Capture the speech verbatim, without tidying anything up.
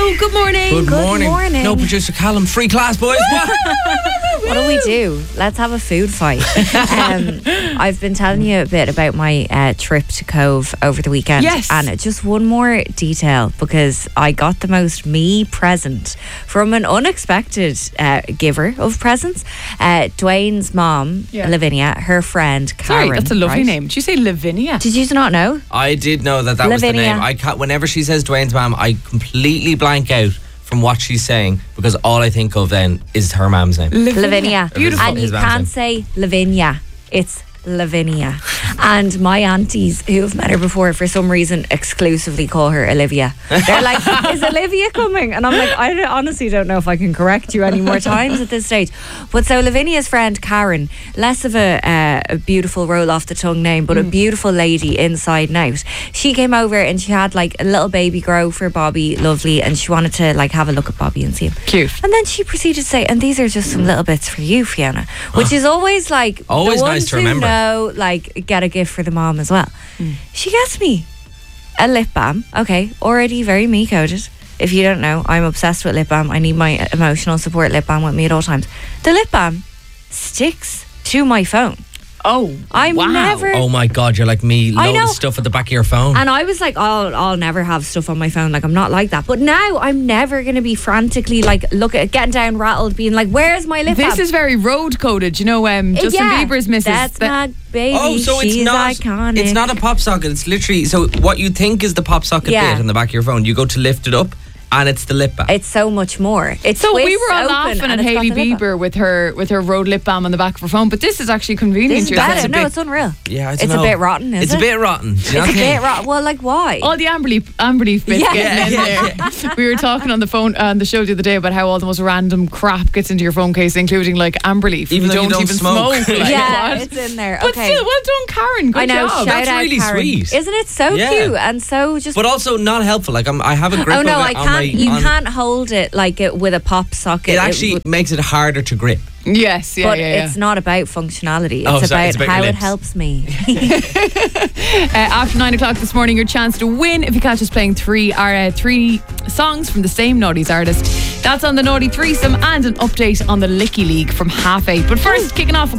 Hello, good morning. Good, Good morning. morning. No, producer Callum, free class, boys. What do we do? Let's have a food fight. um, I've been telling you a bit about my uh, trip to Cove over the weekend. Yes. And just one more detail, because I got the most me present from an unexpected uh, giver of presents. Uh, Dwayne's mom, Yeah. Lavinia, her friend Karen. Sorry, that's a lovely right? name. Did you say Lavinia? Did you not know? I did know that that was the Lavinia. name. I can't, whenever she says Dwayne's mom, I completely blank out from what she's saying because all I think of then is her mom's name. Lavinia. Beautiful. And you His mom's can't name. say Lavinia. It's Lavinia. And my aunties who have met her before, for some reason, exclusively call her Olivia. They're like, is Olivia coming? And I'm like, I don't- honestly don't know if I can correct you any more times at this stage. But so Lavinia's friend Karen, less of a, uh, a beautiful roll off the tongue name, but a beautiful lady inside and out. She came over and she had like a little baby grow for Bobby, lovely, and she wanted to like have a look at Bobby and see him. Cute. And then she proceeded to say, and these are just some little bits for you, Fiona, which is always like Always the nice ones to who remember. know, like, get a gift for the mom as well. She gets me a lip balm. Okay, already very me coded. If you don't know, I'm obsessed with lip balm. I need my emotional support lip balm with me at all times. The lip balm sticks to my phone. Oh, I'm wow. never. Oh my God, you're like me. I Load know. of stuff at the back of your phone. And I was like, I'll, I'll never have stuff on my phone. Like, I'm not like that. But now I'm never going to be frantically, like, look at getting down rattled, being like, where's my lip balm? This is very road coded. You know, um, Justin yeah, Bieber's missus. That's that- my baby. Oh, so She's it's not iconic. it's not a pop socket. It's literally so what you think is the pop socket Yeah. bit on the back of your phone. You go to lift it up, and it's the lip balm. It's so much more. It's So we twists were all open laughing and at it's got Hailey the lip balm. Bieber with her with her road lip balm on the back of her phone, but this is actually convenient. This is Yourself. better. It's a No, bit- it's unreal. yeah, I don't It's know. a bit rotten, is it's it? a bit rotten. Do you not It's a think? bit rotten. Well, like, why? all the Amberleaf, Amberleaf bits Yeah. getting Yeah, in there. We were talking on the phone on the show the other day about how all the most random crap gets into your phone case, including like Amberleaf. Even though you don't even smoke. like, yeah, what? it's in there. But Okay. still, well done, Karen. Good I know. job. Shout That's out really Karen. sweet. Isn't it so Yeah. cute and so just? But also not helpful. Like I'm, I have a grip oh no, of I it on can't. my. you on- can't hold it like it with a pop socket. It actually would- makes it harder to grip. Yes, yeah, but yeah, yeah. it's not about functionality. It's, Oh, about, sorry, it's about your how it lips. helps me. Uh, after nine o'clock this morning, your chance to win if you catch us playing three uh, three songs from the same Naughties artist. That's on the Naughty Threesome and an update on the Licky League from half eight. But first, kicking off